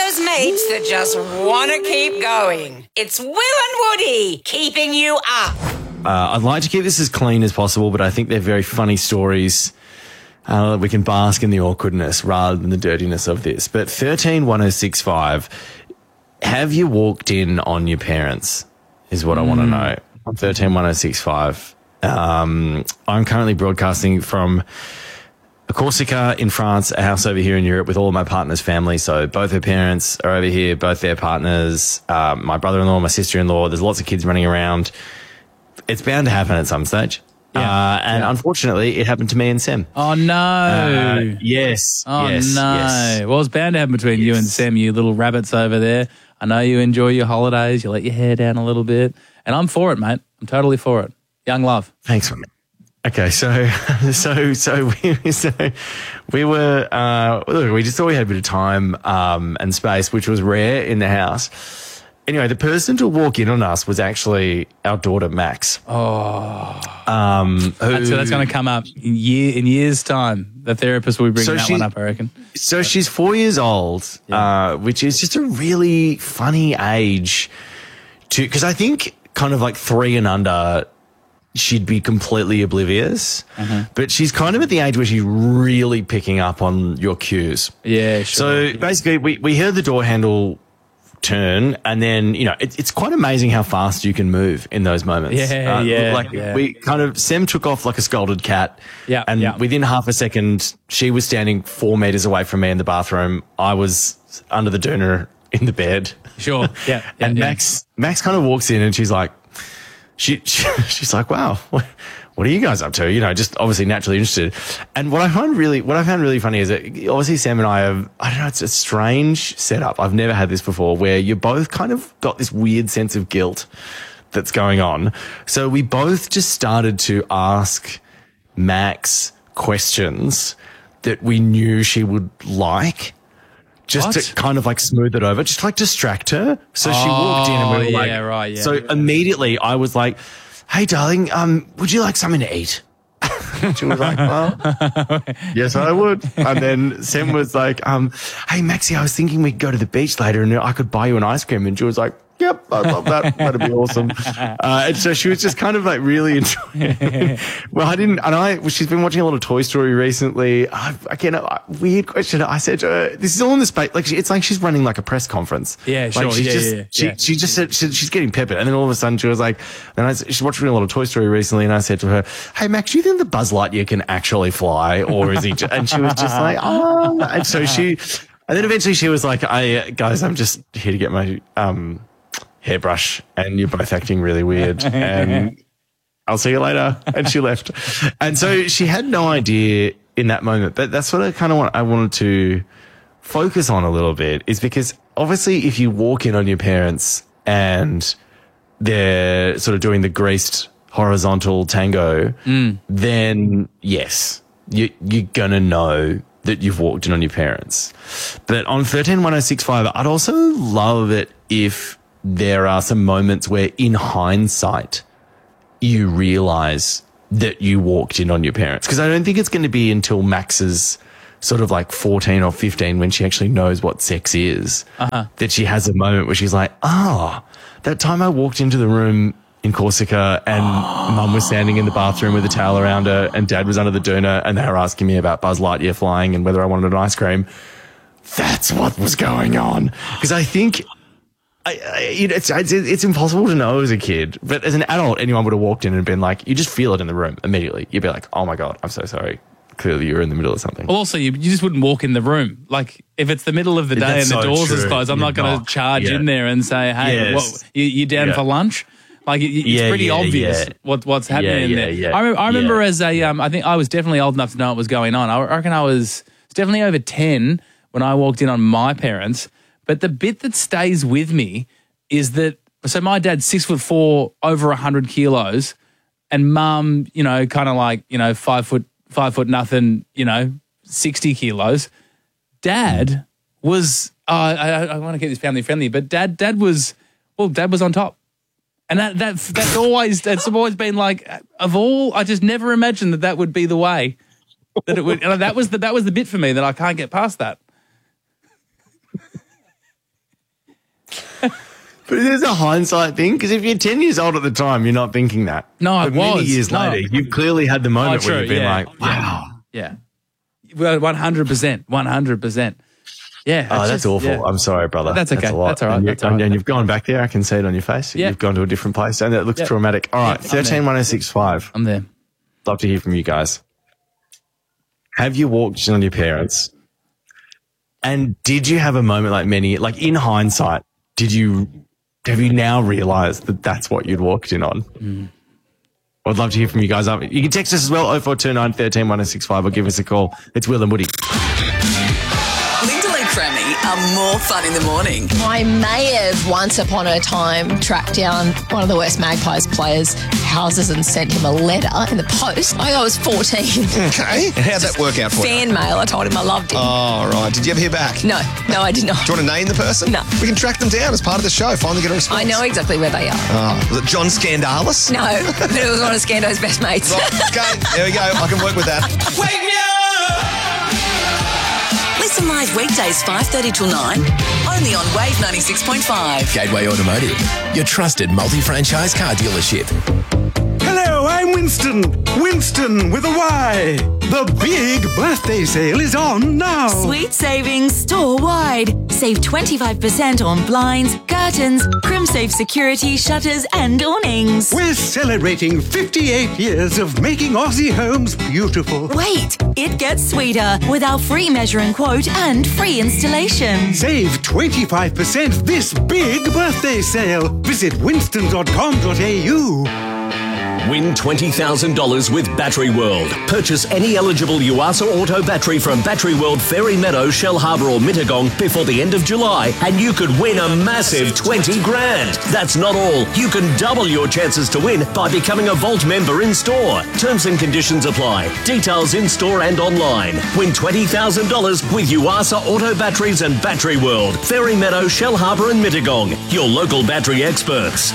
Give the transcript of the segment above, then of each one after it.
those mates that just want to keep going. It's Will and Woody keeping you up. I'd like to keep this as clean as possible, but I think they're very funny stories. We can bask in the awkwardness rather than the dirtiness of this. But 131065, have you walked in on your parents is what I want to know. On 131065. I'm currently broadcasting from Corsica in France, a house over here in Europe with all of my partner's family. So both her parents are over here, both their partners, my brother-in-law, my sister-in-law. There's lots of kids running around. It's bound to happen at some stage. Unfortunately, it happened to me and Sam. Oh, no. Yes. Oh, yes, no. yes. Well, it's bound to happen between you and Sam, you little rabbits over there. I know you enjoy your holidays. You let your hair down a little bit. And I'm for it, mate. I'm totally for it. Young love. Thanks, mate. Okay, so we were look, we just thought we had a bit of time and space, which was rare in the house. Anyway, the person to walk in on us was actually our daughter Max. So that's going to come up in years' time. The therapist will be bringing that one up, I reckon. So she's 4 years old, which is just a really funny age because I think kind of like 3 and under, she'd be completely oblivious, but she's kind of at the age where she's really picking up on your cues. Yeah, sure. So basically, we heard the door handle turn, and then, you know, it's quite amazing how fast you can move in those moments. We kind of, Sam took off like a scalded cat, within half a second, she was standing 4 meters away from me in the bathroom. I was under the doona in the bed. Sure, and Max kind of walks in and she's like, she's like, wow, what are you guys up to? You know, just obviously naturally interested. And what I found really funny is that obviously Sam and I don't know, it's a strange setup. I've never had this before where you both kind of got this weird sense of guilt that's going on. So we both just started to ask Max questions that we knew she would like. Just to kind of like smooth it over, just like distract her. So she walked in and we were so immediately I was like, hey, darling, would you like something to eat? She was like, well, yes, I would. And then Sam was like, hey, Maxie, I was thinking we'd go to the beach later and I could buy you an ice cream. And she was like, yep, I'd love that. That'd be awesome. And so she was just kind of like really enjoying it. Well, she's been watching a lot of Toy Story recently. Again, a weird question. I said to her, this is all in the space. Like, it's like she's running like a press conference. Yeah, sure. Like she just said she's getting peppered. And then all of a sudden she was like, she's watching a lot of Toy Story recently. And I said to her, hey, Max, do you think the Buzz Lightyear can actually fly? Or is he and she was just like, oh. And so and then eventually she was like, guys, I'm just here to get my, hairbrush, and you're both acting really weird, and I'll see you later. And she left. And so she had no idea in that moment. But that's what I wanted to focus on a little bit, is because obviously if you walk in on your parents and they're sort of doing the greased horizontal tango, then yes, you're going to know that you've walked in on your parents. But on 131065, I'd also love it if there are some moments where in hindsight you realize that you walked in on your parents. Because I don't think it's going to be until Max is sort of like 14 or 15 when she actually knows what sex is that she has a moment where she's like, that time I walked into the room in Corsica and Mum was standing in the bathroom with a towel around her and Dad was under the doona and they were asking me about Buzz Lightyear flying and whether I wanted an ice cream. That's what was going on. Because I think it's impossible to know as a kid, but as an adult, anyone would have walked in and been like, you just feel it in the room immediately. You'd be like, oh my God, I'm so sorry. Clearly you're in the middle of something. Well, also, you just wouldn't walk in the room. Like, if it's the middle of the day and the doors is closed, I'm not going to charge in there and say, hey, you down for lunch? Like, it's pretty obvious what's happening in there. Yeah. I remember as I think I was definitely old enough to know what was going on. I reckon I was definitely over 10 when I walked in on my parents. But the bit that stays with me is that, so my dad's 6'4", over 100 kilos, and Mum, you know, kind of like, you know, 5 foot nothing, you know, 60 kilos. Dad was, I want to keep this family friendly, but Dad was on top. And that's always been like, I just never imagined that would be the way that it would. And that was the bit for me that I can't get past that. But it is a hindsight thing, because if you're 10 years old at the time, you're not thinking that. No, I but many was. years No. later, you've clearly had the moment where you've been like, wow. Yeah. Well, 100%. 100%. Yeah. Oh, that's awful. yeah. I'm sorry, brother. That's okay. a lot. That's all right. And, That's all right. and you've gone back there. I can see it on your face. Yeah. You've gone to a different place, and it looks Yeah. traumatic. All right, Yeah, I'm there. 131065. I'm there. Love to hear from you guys. Have you walked in on your parents? And did you have a moment like in hindsight, have you now realized that that's what you'd walked in on? I'd love to hear from you guys. You can text us as well, 0429 13 1065, or give us a call. It's Will and Woody. Lyndall and Crammy are more fun in the morning. I may have once upon a time tracked down one of the West Magpies players' houses and sent him a letter in the post. I was 14. Okay. And how'd that work out for you? Fan mail. I told him I loved him. Oh, right. Did you ever hear back? No, I did not. Do you want to name the person? No. We can track them down as part of the show. Finally get a response. I know exactly where they are. Oh, was it John Scandalis? No, but it was one of Scando's best mates. Right, okay, there we go. I can work with that. Wake me up! Listen live weekdays 5:30 till 9, only on Wave 96.5. Gateway Automotive, your trusted multi-franchise car dealership. Hello, I'm Winston. Winston with a Y. The big birthday sale is on now. Sweet savings store-wide. Save 25% on blinds, curtains, CrimSafe security, shutters and awnings. We're celebrating 58 years of making Aussie homes beautiful. Wait, it gets sweeter with our free measure and quote and free installation. Save 25% this big birthday sale. Visit winston.com.au. Win $20,000 with Battery World. Purchase any eligible Yuasa Auto battery from Battery World, Fairy Meadow, Shell Harbour or Mittagong before the end of July, and you could win a massive 20 grand. That's not all. You can double your chances to win by becoming a Vault member in store. Terms and conditions apply. Details in store and online. Win $20,000 with Yuasa Auto batteries and Battery World, Fairy Meadow, Shell Harbour and Mittagong. Your local battery experts.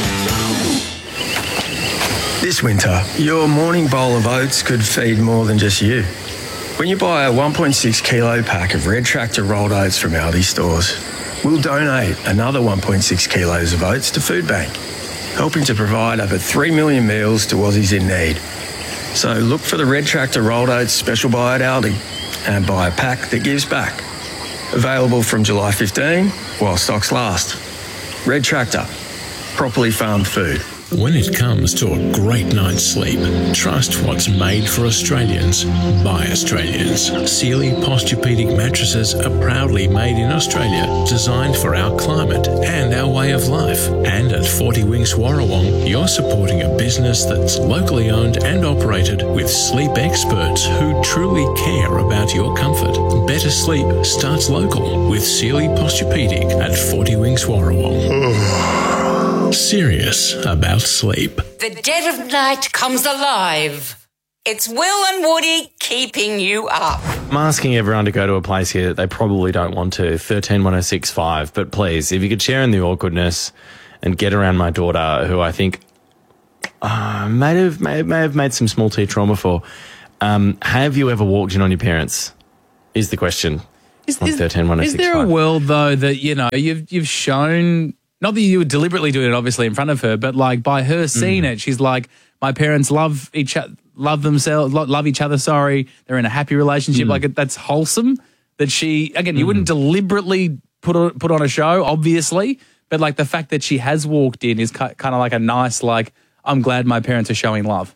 This winter, your morning bowl of oats could feed more than just you. When you buy a 1.6 kilo pack of Red Tractor rolled oats from Aldi stores, we'll donate another 1.6 kilos of oats to Food Bank, helping to provide over 3 million meals to Aussies in need. So look for the Red Tractor rolled oats special buy at Aldi and buy a pack that gives back. Available from July 15 while stocks last. Red Tractor, properly farmed food. When it comes to a great night's sleep, trust what's made for Australians by Australians. Sealy Posturepedic mattresses are proudly made in Australia, designed for our climate and our way of life. And at 40 Winks Warrawong, you're supporting a business that's locally owned and operated with sleep experts who truly care about your comfort. Better sleep starts local with Sealy Posturepedic at 40 Winks Warrawong. Serious about sleep. The dead of night comes alive. It's Will and Woody keeping you up. I'm asking everyone to go to a place here that they probably don't want to, 131065. But please, if you could share in the awkwardness and get around my daughter, who I think may have made some small T trauma for. Have you ever walked in on your parents? Is the question. Is there a world though that you've shown? Not that you would deliberately do it, obviously, in front of her, but like by her seeing it, she's like, my parents love each other. Sorry, they're in a happy relationship. Like that's wholesome. That she you wouldn't deliberately put on a show, obviously, but like the fact that she has walked in is kind of like a nice like. I'm glad my parents are showing love.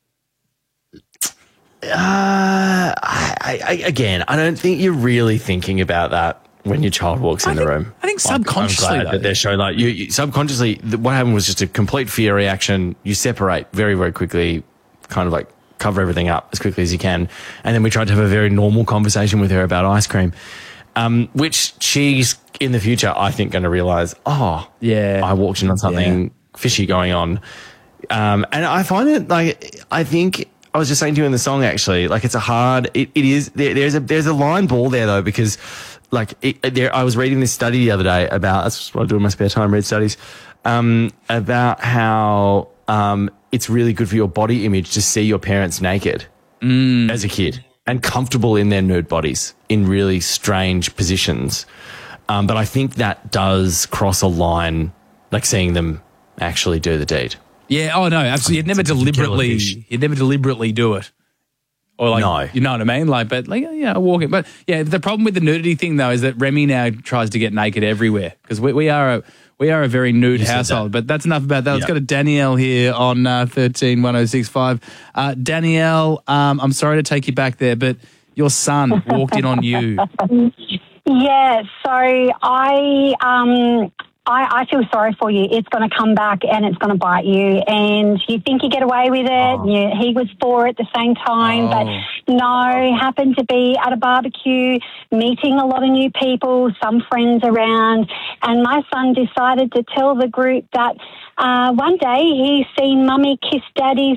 I don't think you're really thinking about that when your child walks in the room. I think subconsciously, I'm glad that they're showing like you subconsciously. What happened was just a complete fear reaction. You separate very, very quickly, kind of like cover everything up as quickly as you can, and then we tried to have a very normal conversation with her about ice cream, which she's in the future, I think, going to realize. I walked in on something fishy going on, and I find it like I think. I was just saying to you in the song, actually, like it's it is, there's a line ball there though, because like I was reading this study the other day about, that's what I do in my spare time, read studies, about how, it's really good for your body image to see your parents naked as a kid and comfortable in their nude bodies in really strange positions. But I think that does cross a line, like seeing them actually do the deed. Yeah. Oh no, absolutely. You'd never deliberately do it. Or like, No. You know what I mean? Like, but like, yeah, walking. But yeah, the problem with the nudity thing though is that Remy now tries to get naked everywhere because we are a very nude household. But that's enough about that. Let's go to Danielle here on 131065. Danielle, I'm sorry to take you back there, but your son walked in on you. Yeah, so I feel sorry for you. It's going to come back and it's going to bite you. And you think you get away with it. He was 4 at the same time. But no, happened to be at a barbecue, meeting a lot of new people, some friends around. And my son decided to tell the group that one day he's seen Mummy kiss Daddy's.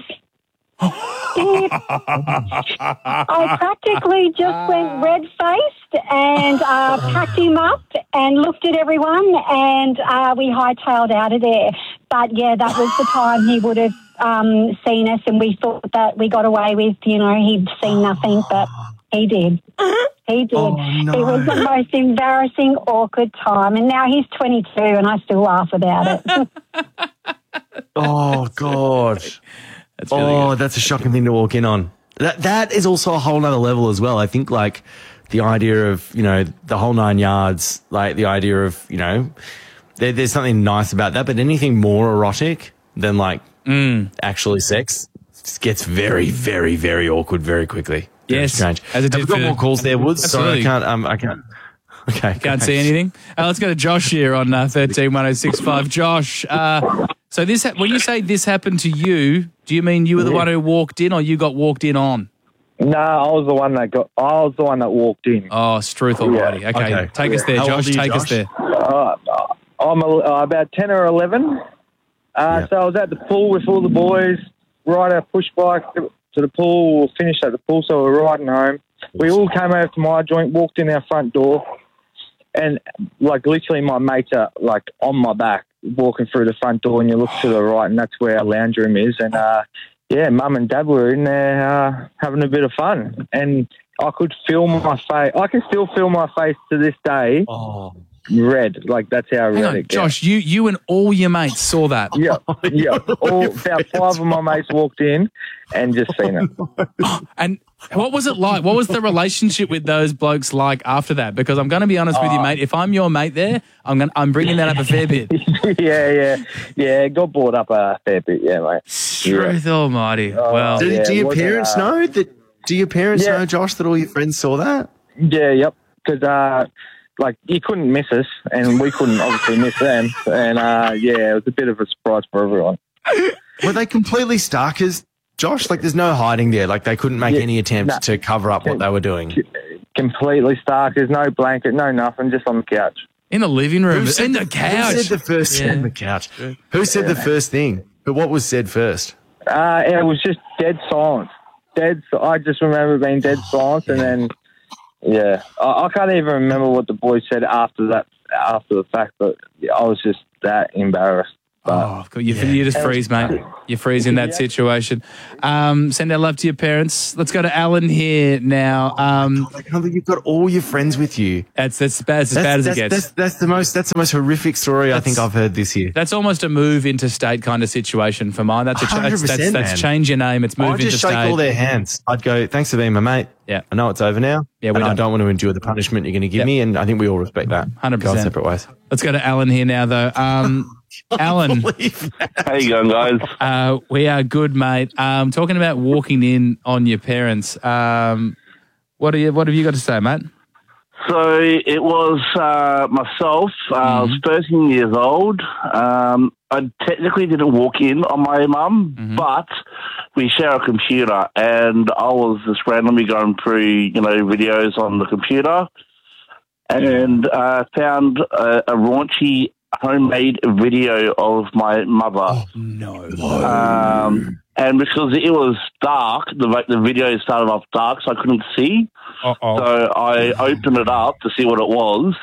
I practically just went red-faced and packed him up and looked at everyone and we hightailed out of there. But, yeah, that was the time he would have seen us and we thought that we got away with, he'd seen nothing, but he did. He did. Oh, no. It was the most embarrassing, awkward time. And now he's 22 and I still laugh about it. Oh, God. That's really good. That's a shocking thing to walk in on. That is also a whole nother level as well. I think like the idea of, the whole 9 yards, like the idea of, there's something nice about that, but anything more erotic than like actually sex gets very, very, very awkward very quickly. Very Yes, strange. as it did Have we got for- more calls there, Woods? Absolutely. Sorry, I can't. Okay. Can't see anything. Let's go to Josh here on 131065. Josh, so when you say this happened to you, do you mean you were the one who walked in or you got walked in on? No, I was the one that walked in. Oh, Struth almighty. Okay. Take us there, How Josh. old are you, Take us Josh? there. I'm about 10 or 11. So I was at the pool with all the boys, ride our push bike to the pool, we'll finish at the pool, so we're riding home. We all came over to my joint, walked in our front door, and like literally my mates are like on my back walking through the front door and you look to the right and that's where our lounge room is. And Mum and Dad were in there having a bit of fun. And I could feel my face. I can still feel my face to this day. Red. Like that's how Hang red on, it gets. Josh, you and all your mates saw that. Yeah. About 5 of my mates walked in and just seen it. And what was it like? What was the relationship with those blokes like after that? Because I'm going to be honest with you, mate. If I'm your mate there, I'm bringing that up a fair bit. Yeah. It got brought up a fair bit, mate. Truth almighty. Well, Do your parents know that? Do your parents know, Josh, that all your friends saw that? Yeah, yep. Because you couldn't miss us, and we couldn't obviously miss them. And it was a bit of a surprise for everyone. Were they completely starkers, Josh? Like, there's no hiding there. Like, they couldn't make any attempt to cover up what they were doing. Completely stark. There's no blanket, no nothing, just on the couch. in the living room, Who in the couch. Who said the first thing? The couch. Who said the first thing? But what was said first? It was just dead silence. I just remember being dead silence, and then I can't even remember what the boys said after the fact, but I was just that embarrassed. You just freeze, mate. You freeze in that situation. Send our love to your parents. Let's go to Alan here now. I can't believe you've got all your friends with you. That's as bad as it gets. That's the most horrific story I think I've heard this year. That's almost a move interstate kind of situation for mine. That's 100%, that's change your name. It's move I'd just interstate. shake all their hands. I'd go, thanks for being my mate. Yeah, I know it's over now. Yeah, and I don't want to endure the punishment you're going to give me, and I think we all respect that. 100%. Go our separate ways. Let's go to Alan here now, though. Alan, how you going, guys? We are good, mate. Talking about walking in on your parents. What have you got to say, mate? So it was myself. I was 13 years old. I technically didn't walk in on my mum, but we share a computer, and I was just randomly going through, videos on the computer, and found a raunchy homemade video of my mother. Oh, no. And because it was dark, the video started off dark, so I couldn't see. Uh-oh. So I opened it up to see what it was.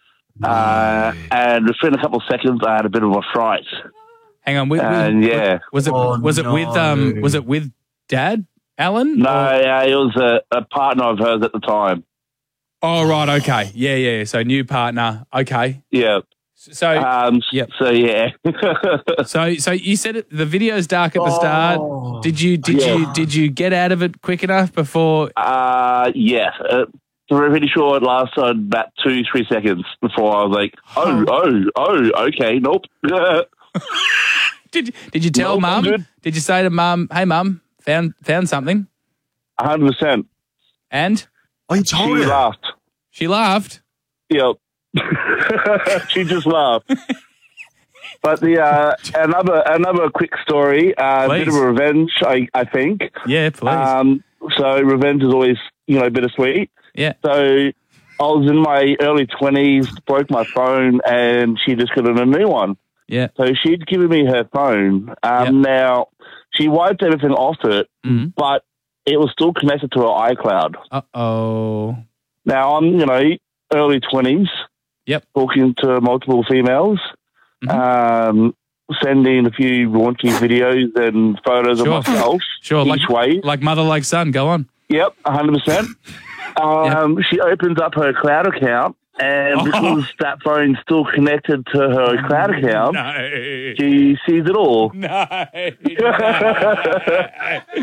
And within a couple of seconds, I had a bit of a fright. Hang on. Was it with Dad, Alan? No, it was a partner of hers at the time. Oh, right. Okay. Yeah. So new partner. Okay. Yeah. So, yep. So yeah. so you said the video's dark at the start. Did you get out of it quick enough before? Yeah. I'm pretty sure it lasted about 2-3 seconds before I was like, okay, nope. Did you tell Mum? Did you say to Mum, hey Mum, found something? 100%. And? Oh, you told her? She laughed. She laughed? Yep. She just laughed. But another quick story, a bit of a revenge, I think. Yeah, please. So revenge is always, bittersweet. Yeah. So I was in my early 20s, broke my phone, and she just got a new one. Yeah. So she'd given me her phone. Now, she wiped everything off it, but it was still connected to her iCloud. Uh-oh. Now, I'm, early 20s. Yep. Talking to multiple females, sending a few raunchy videos and photos of myself. Sure, each way. Like mother, like son. Go on. Yep, 100%. She opens up her cloud account, and because that phone's still connected to her cloud account, she sees it all. No.